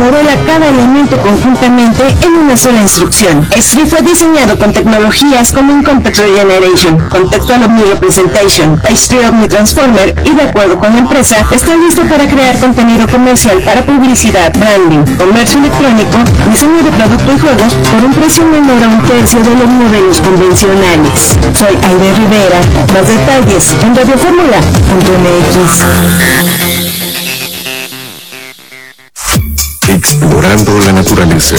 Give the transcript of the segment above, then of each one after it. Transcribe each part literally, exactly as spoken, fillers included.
modela cada elemento conjuntamente en una sola instrucción. X-Tree fue diseñado con tecnologías como In-Context Regeneration, Contextual Omni-Representation, X-Tree Omni-Transformer y, de acuerdo con la empresa, está listo para crear contenido comercial para publicidad, branding, comercio electrónico, diseño de producto y juegos por un precio menor a un tercio de los modelos convencionales. Soy Aide Rivera. Más detalles en radioformula punto m x. Explorando la naturaleza.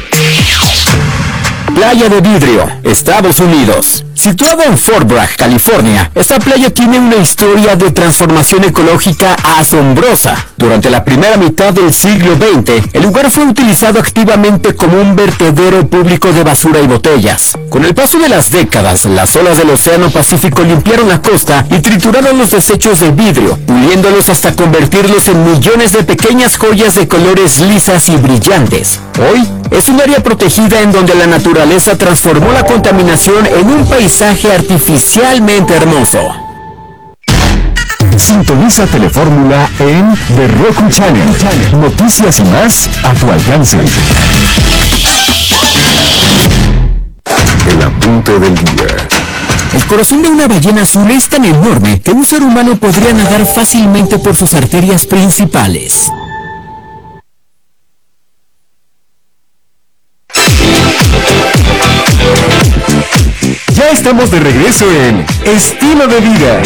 Playa de Vidrio, Estados Unidos. Situado en Fort Bragg, California, esta playa tiene una historia de transformación ecológica asombrosa. Durante la primera mitad del siglo veinte, el lugar fue utilizado activamente como un vertedero público de basura y botellas. Con el paso de las décadas, las olas del Océano Pacífico limpiaron la costa y trituraron los desechos de vidrio, puliéndolos hasta convertirlos en millones de pequeñas joyas de colores lisas y brillantes. Hoy, es un área protegida en donde la naturaleza transformó la contaminación en un paisaje artificialmente hermoso. Sintoniza Telefórmula en The Roku Channel. Noticias y más a tu alcance. El apunte del día. El corazón de una ballena azul es tan enorme que un ser humano podría nadar fácilmente por sus arterias principales. Ya estamos de regreso en Estilo de Vida.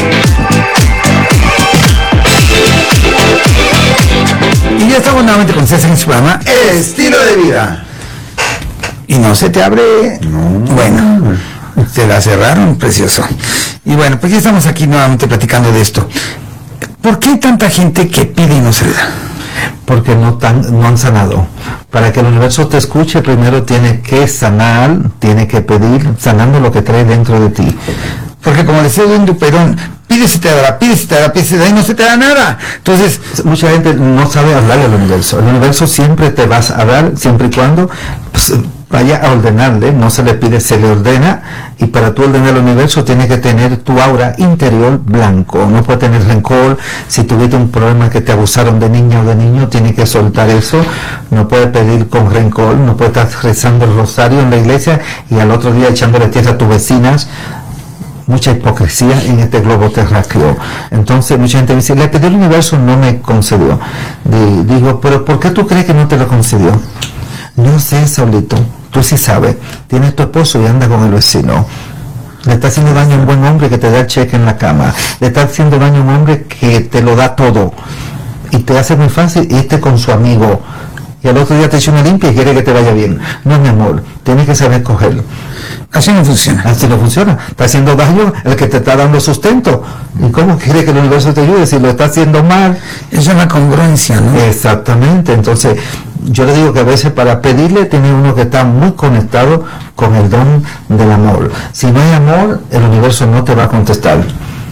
Y ya estamos nuevamente con César en su programa Estilo de Vida. Y no se te abre. No. Bueno, se la cerraron, precioso. Y bueno, pues ya estamos aquí nuevamente platicando de esto. ¿Por qué hay tanta gente que pide y no se le da? Porque no, tan, no han sanado. Para que el universo te escuche, primero tiene que sanar, tiene que pedir, sanando lo que trae dentro de ti. Porque como decía Don Duperón, pide si te dará, pide si te dará, pide si te da y no se te da nada. Entonces, mucha gente no sabe hablarle al universo. El universo siempre te vas a dar, siempre y cuando pues, vaya a ordenarle, no se le pide, se le ordena, y para tú ordenar el universo tienes que tener tu aura interior blanco, no puede tener rencor. Si tuviste un problema que te abusaron de niña o de niño, tienes que soltar eso, no puedes pedir con rencor, no puedes estar rezando el rosario en la iglesia y al otro día echándole tierra a tus vecinas. Mucha hipocresía en este globo terráqueo. Entonces mucha gente me dice, le pedí al universo, no me concedió. Digo, pero ¿por qué tú crees que no te lo concedió? No sé, Saulito, tú sí sabes. Tienes tu esposo y anda con el vecino. Le está haciendo daño a un buen hombre que te da el cheque en la cama. Le está haciendo daño a un hombre que te lo da todo. Y te hace muy fácil irte con su amigo. Y al otro día te echa una limpia y quiere que te vaya bien. No, mi amor, tienes que saber cogerlo. Así no funciona. Así no funciona. Está haciendo daño el que te está dando sustento. ¿Y cómo quiere que el universo te ayude si lo está haciendo mal? Es una congruencia, ¿no? Exactamente. Entonces, yo le digo que a veces para pedirle tiene uno que está muy conectado con el don del amor. Si no hay amor, el universo no te va a contestar.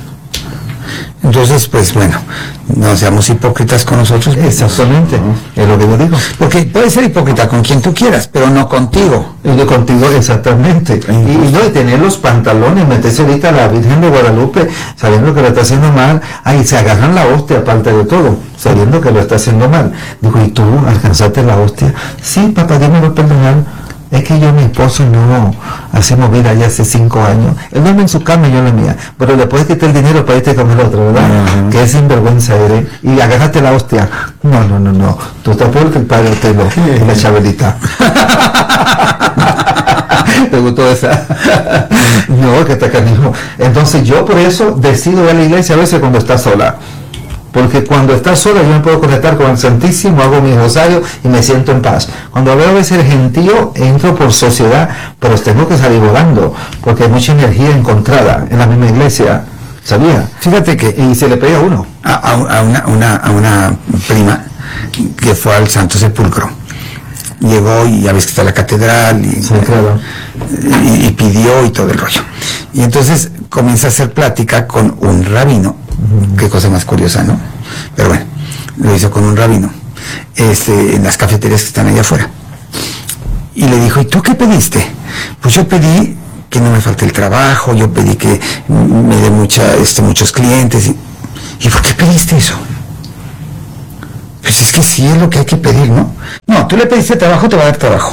Entonces, pues bueno, no seamos hipócritas con nosotros. Exactamente, ¿no? Es lo que yo digo. Porque puedes ser hipócrita con quien tú quieras, pero no contigo. Y de contigo, exactamente. Y, y no, de tener los pantalones, meterse ahorita a la Virgen de Guadalupe, sabiendo que lo está haciendo mal, ahí se agarran la hostia aparte de todo, sabiendo que lo está haciendo mal. Digo, ¿y tú alcanzaste la hostia? Sí, papá, Dios me va a perdonar. Es que yo y mi esposo no hacemos vida ya hace cinco años. Él duerme en su cama y yo en la mía. Pero le puedes quitar el dinero para irte con el otro, ¿verdad? Uh-huh. Que es sinvergüenza eres. Y agárrate la hostia. No, no, no, no. Tú estás peor que el padre Otelo y la Chabelita. ¿Te gustó esa? No, que está canijo. Entonces yo por eso decido ir a la iglesia a veces cuando está sola. Porque cuando estás sola yo me puedo conectar con el Santísimo, hago mi rosario y me siento en paz. Cuando veo a veces el gentío, entro por sociedad, pero tengo que salir volando, porque hay mucha energía encontrada en la misma iglesia, ¿sabía? Fíjate que, y se le pega a uno. A, a, a, una, una, a una prima que fue al Santo Sepulcro. Llegó y ya ves que está la catedral y, sí, claro. y, y pidió y todo el rollo. Y entonces comienza a hacer plática con un rabino. Uh-huh. Qué cosa más curiosa, ¿no? Pero bueno, lo hizo con un rabino, este, en las cafeterías que están allá afuera. Y le dijo, ¿y tú qué pediste? Pues yo pedí que no me falte el trabajo, yo pedí que me dé mucha, este, muchos clientes. Y, ¿y por qué pediste eso? Pues es que sí es lo que hay que pedir, ¿no? No, tú le pediste trabajo, te va a dar trabajo.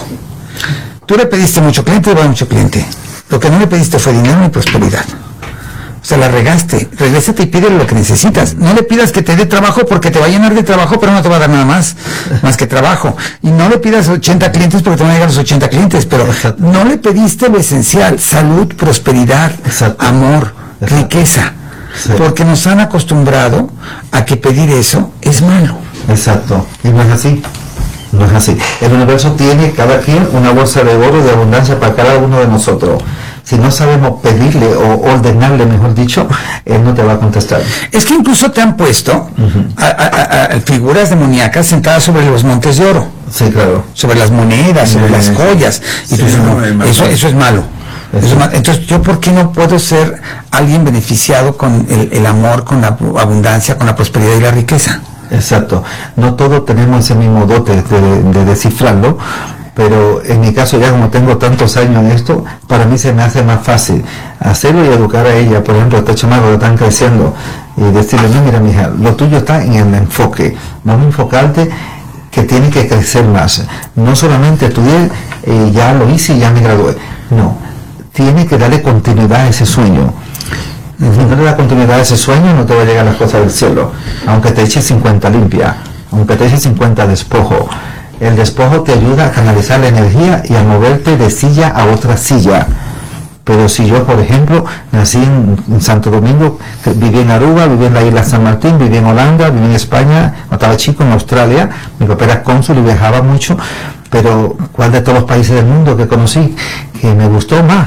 Tú le pediste mucho cliente, te va a dar mucho cliente. Lo que no le pediste fue dinero ni prosperidad. O sea, la regaste. Regrésate y pídele lo que necesitas. No le pidas que te dé trabajo porque te va a llenar de trabajo, pero no te va a dar nada más, más que trabajo. Y no le pidas ochenta clientes porque te van a llegar los ochenta clientes, pero Exacto. no le pediste lo esencial: salud, prosperidad, Exacto. amor, Exacto. riqueza. Sí. Porque nos han acostumbrado a que pedir eso es malo. Exacto, y no es así, no es así. El universo tiene cada quien una bolsa de oro de abundancia para cada uno de nosotros. Si no sabemos pedirle o ordenarle, mejor dicho, él no te va a contestar. Es que incluso te han puesto uh-huh. a, a, a figuras demoníacas sentadas sobre los montes de oro. Sí, claro. Sobre las monedas, sobre sí, las joyas. Y sí, tú dices, no, no, eso, eso es malo. Eso es malo. Entonces, ¿yo por qué no puedo ser alguien beneficiado con el, el amor, con la abundancia, con la prosperidad y la riqueza? Exacto. No todos tenemos ese mismo dote de, de descifrarlo, pero en mi caso, ya como tengo tantos años en esto, para mí se me hace más fácil hacerlo y educar a ella. Por ejemplo, estos chamacos que están creciendo y decirle, no, mira, mija, lo tuyo está en el enfoque. Vamos a enfocarte que tiene que crecer más. No solamente estudié, eh, ya lo hice y ya me gradué. No, tiene que darle continuidad a ese sueño. Si no le da continuidad a ese sueño, no te va a llegar las cosas del cielo. Aunque te eches cincuenta limpia, aunque te eches cincuenta despojo. El despojo te ayuda a canalizar la energía y a moverte de silla a otra silla. Pero si yo, por ejemplo, nací en, en Santo Domingo, viví en Aruba, viví en la isla San Martín, viví en Holanda, viví en España, cuando estaba chico en Australia, mi papá era cónsul y viajaba mucho, pero ¿cuál de todos los países del mundo que conocí que me gustó más?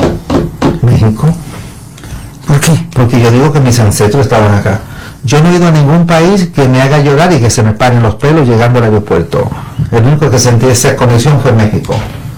México. ¿Por qué? Porque yo digo que mis ancestros estaban acá. Yo no he ido a ningún país que me haga llorar y que se me paren los pelos llegando al aeropuerto. El único que sentí esa conexión fue México.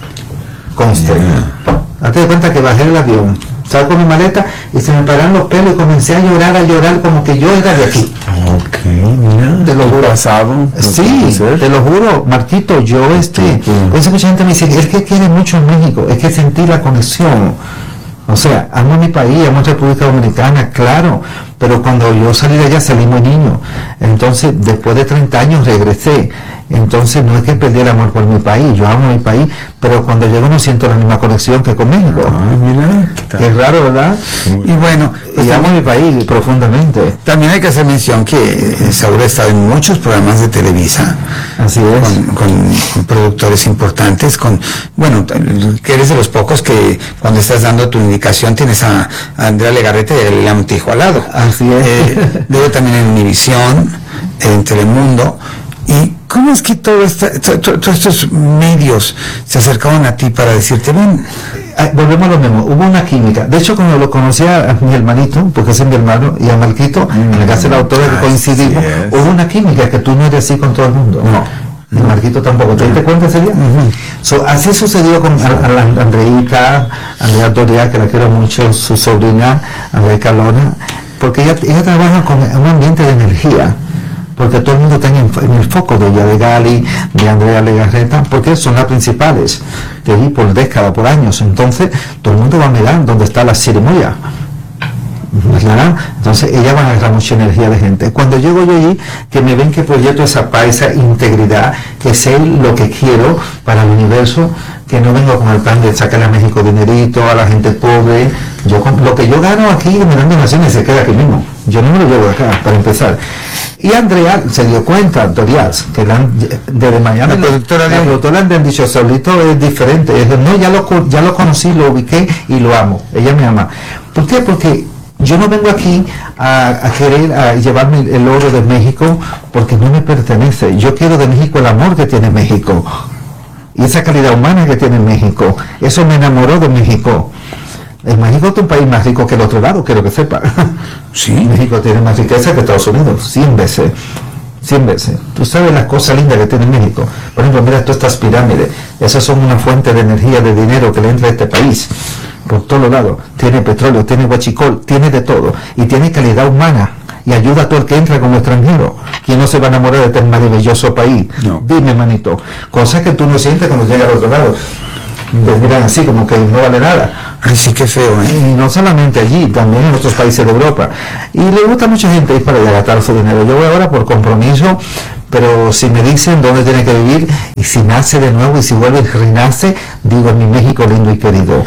Conste. Yeah. Date de cuenta que bajé el avión, salgo mi maleta y se me pararon los pelos y comencé a llorar, a llorar como que yo era de aquí. Ok, mira. Te lo juro. Pasado, sí, te lo juro, Marquito, yo este... Uh-huh. Esa mucha gente me dice, es que quiere mucho en México, es que sentí la conexión. O sea, amo mi país, amo República Dominicana, claro, pero cuando yo salí de allá salí muy niño. Entonces, después de treinta años regresé. Entonces, no es que perdí el amor por mi país, yo amo mi país, pero cuando llego no siento la misma conexión que con México. Ah, mira. Qué raro, ¿verdad? Y bueno, y amo mi país profundamente. También hay que hacer mención que Saúl ha estado en muchos programas de Televisa. Así es. Con, con, con productores importantes, con, bueno, que eres de los pocos que cuando estás dando tu indicación tienes a, a Andrea Legarreta y a Galilea Montijo al lado. Así es. Eh, luego también en Univisión, en Telemundo. ¿Y cómo es que todo esta, to, to, todos estos medios se acercaban a ti para decirte, ven? Volvemos a lo mismo, hubo una química. De hecho, cuando lo conocí a mi hermanito, porque es mi hermano, y a Marquito, mm, en la casa de la autora que coincidimos, yes. hubo una química que tú no eres así con todo el mundo. No. Ni no. Marquito tampoco. ¿Te diste cuenta ese día? Uh-huh. So, así sucedió con a, a la Andreita, Andrea Doria, que la quiero mucho, su sobrina, Andrea Calona, porque ella, ella trabaja con un ambiente de energía. Porque todo el mundo está en el, en el foco de ella, de Gali, de Andrea Legarreta, porque son las principales de allí por décadas, por años. Entonces, todo el mundo va a mirar dónde está la ceremonia. ¿Verdad? Entonces, ella va a agarrar mucha energía de gente. Cuando llego yo allí, que me ven que proyecto esa paz, esa integridad, que sé lo que quiero para el universo, que no vengo con el plan de sacarle a México dinerito, a la gente pobre. Yo, lo que yo gano aquí, me dan donaciones, se queda aquí mismo. Yo no me lo llevo de acá, para empezar. Y Andrea se dio cuenta, Doriaz, que la, desde Miami, la productora la, la productora le han dicho, Saulito es diferente. Es, no, ya lo, ya lo conocí, lo ubiqué y lo amo. Ella me ama. ¿Por qué? Porque yo no vengo aquí a, a querer a llevarme el oro de México porque no me pertenece. Yo quiero de México el amor que tiene México y esa calidad humana que tiene México. Eso me enamoró de México. El México es un país más rico que el otro lado, quiero que sepa. Sí. México tiene más riqueza que Estados Unidos, cien veces. cien veces. Tú sabes las cosas lindas que tiene México. Por ejemplo, mira todas estas pirámides. Esas son una fuente de energía, de dinero que le entra a este país. Por todos lados. Tiene petróleo, tiene huachicol, tiene de todo. Y tiene calidad humana. Y ayuda a todo el que entra como extranjero. ¿Quién no se va a enamorar de este maravilloso país? No. Dime, manito. Cosas que tú no sientes cuando llegas al otro lado. Pues miran así como que no vale nada. Ay, sí, qué feo, ¿eh? Y no solamente allí, también en otros países de Europa. Y le gusta a mucha gente ir para allá a gastar su dinero. Yo voy ahora por compromiso, pero si me dicen dónde tiene que vivir y si nace de nuevo y si vuelve y renace, digo en mi México lindo y querido.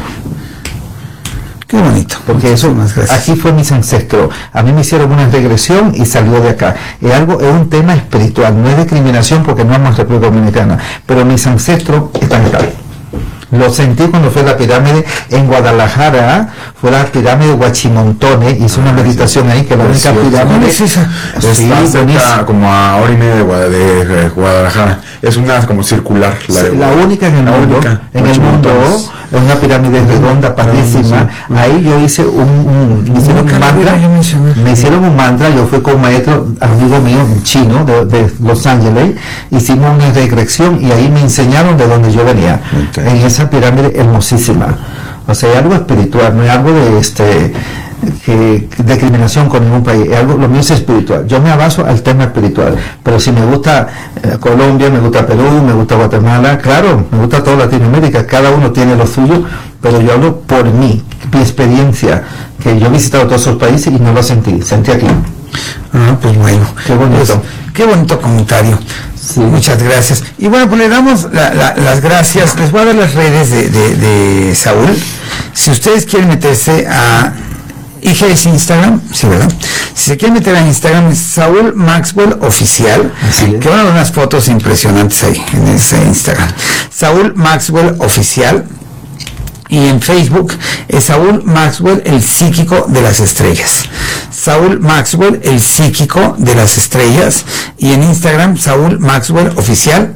Qué bonito. Porque eso, aquí fue mis ancestros. A mí me hicieron una regresión y salió de acá. Es algo, es un tema espiritual, no es discriminación porque no es más República Dominicana, pero mis ancestros están acá. Lo sentí cuando fue a la pirámide en Guadalajara, fue la pirámide de Huachimontones, hice una meditación ahí, que la única pirámide es esa. Sí, Está cerca, como a hora y media de, Guad- de Guadalajara. Es una como circular. La, de, la única en el la mundo, única, en el mundo, es una pirámide redonda, padrísima. Ahí yo hice un, un me hicieron un mantra, me hicieron un mantra, yo fui con un maestro, amigo mío, un chino de, de Los Ángeles, hicimos una regresión y ahí me enseñaron de dónde yo venía, okay. En esa pirámide hermosísima. O sea, es algo espiritual, no es algo de este que discriminación con ningún país, es algo, lo mío es espiritual. Yo me abaso al tema espiritual, pero si me gusta eh, Colombia, me gusta Perú, me gusta Guatemala, claro, me gusta toda Latinoamérica, cada uno tiene lo suyo, pero yo hablo por mí, mi experiencia, que yo he visitado todos esos países y no lo sentí, sentí aquí. Ah, pues bueno, qué bonito, pues, qué bonito comentario. Sí. Muchas gracias. Y bueno, pues le damos la, la, las gracias. Les voy a dar las redes de, de, de Saúl. Si ustedes quieren meterse a I G es Instagram, sí, ¿verdad? Si se quieren meter a Instagram es Saúl Maxwell Oficial, sí, que van a ver unas fotos impresionantes ahí en ese Instagram. Saúl Maxwell Oficial. Y en Facebook es Saúl Maxwell, el psíquico de las estrellas. Saúl Maxwell, el psíquico de las estrellas. Y en Instagram, Saúl Maxwell Oficial.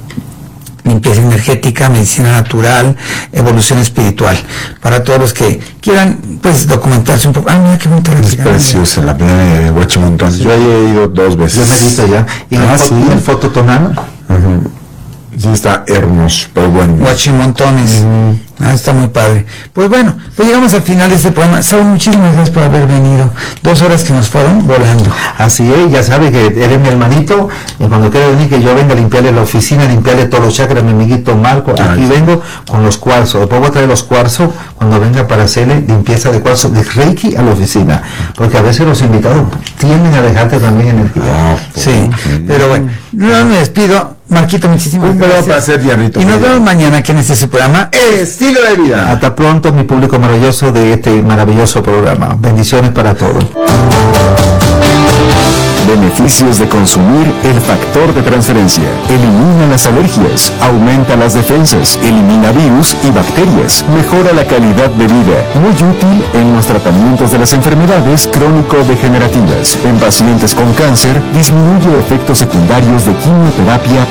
Limpieza energética, medicina natural, evolución espiritual. Para todos los que quieran, pues, documentarse un poco. Ah, mira qué bonita. Es preciosa la playa de Huachimontones. Yo ahí he ido dos veces. Yo me he visto ya. ¿Y en ah, el, sí. el fototonal? Uh-huh. Sí, está hermoso, pero bueno. Huachimontones. Uh-huh. Ah, está muy padre. Pues bueno, pues llegamos al final de este programa. Saúl, muchísimas gracias por haber venido. Dos horas que nos fueron volando. Así es, ya sabe que eres mi hermanito, y cuando quiera venir que yo venga a limpiarle la oficina, limpiarle todos los chakras, mi amiguito Marco, aquí Ay, vengo con los cuarzos. Después voy a traer los cuarzos cuando venga para hacerle limpieza de cuarzo de Reiki a la oficina, porque a veces los invitados tienden a dejarte también energía. Oh, sí, okay. Pero bueno, no me despido. Marquito, muchísimas un gracias. Un placer, Diablito. Y nos vemos mañana aquí en este programa Estilo de Vida. Hasta pronto, mi público maravilloso de este maravilloso programa. Bendiciones para todos. Beneficios de consumir el factor de transferencia. Elimina las alergias, aumenta las defensas, elimina virus y bacterias, mejora la calidad de vida. Muy útil en los tratamientos de las enfermedades crónico-degenerativas. En pacientes con cáncer, disminuye efectos secundarios de quimioterapia